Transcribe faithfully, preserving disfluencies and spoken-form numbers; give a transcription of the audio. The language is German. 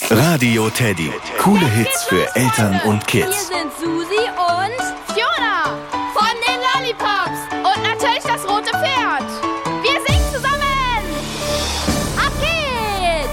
Radio Teddy. Coole Hits für Eltern und Kids. Hier sind Susi und